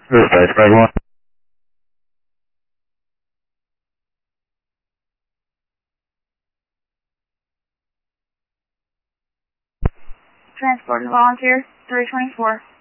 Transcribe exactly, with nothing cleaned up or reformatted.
This is Dice Five One. Transport and Volunteer, three twenty-four.